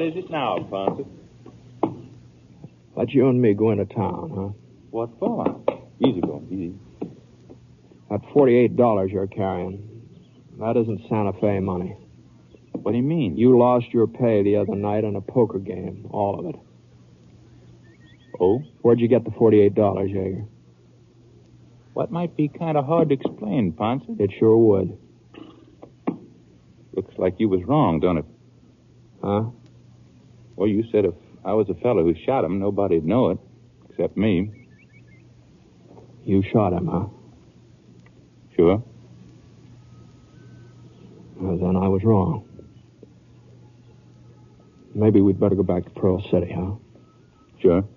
is it now, Ponce? Let you and me go into town, huh? What for? Easy, Bones, easy. That $48 you're carrying, that isn't Santa Fe money. What do you mean? You lost your pay the other night in a poker game, all of it. Oh? Where'd you get the $48, Jaeger? What might be kind of hard to explain, Ponce? It sure would. Looks like you was wrong, don't it? Huh? Well, you said if I was the fellow who shot him, nobody'd know it, except me. You shot him, huh? Sure. Well, then I was wrong. Maybe we'd better go back to Pearl City, huh? Sure.